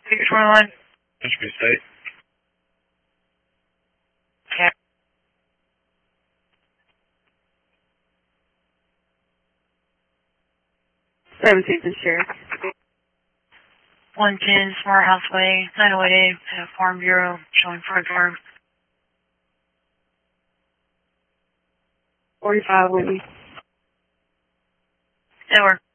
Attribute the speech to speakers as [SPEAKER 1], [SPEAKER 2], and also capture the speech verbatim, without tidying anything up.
[SPEAKER 1] Victoria Line.
[SPEAKER 2] Michigan State.
[SPEAKER 1] Okay.
[SPEAKER 3] seventeenth and Sheriff.
[SPEAKER 1] one ten Smart House Way, nine oh eight A, Farm Bureau, showing front door.
[SPEAKER 3] forty-five Whitney.
[SPEAKER 1] Network.